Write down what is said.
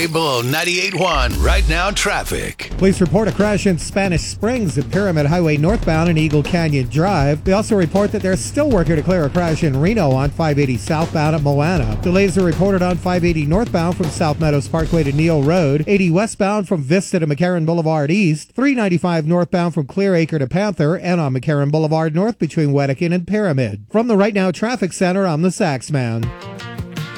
Cable 98.1 Right Now traffic. Police report a crash in Spanish Springs at Pyramid Highway northbound and Eagle Canyon Drive. They also report that they're still working to clear a crash in Reno on 580 southbound at Moana. Delays are reported on 580 northbound from South Meadows Parkway to Neal Road, 80 westbound from Vista to McCarran Boulevard East, 395 northbound from Clearacre to Panther, and on McCarran Boulevard North between Wedekind and Pyramid. From the Right Now Traffic Center, I'm the Saxman.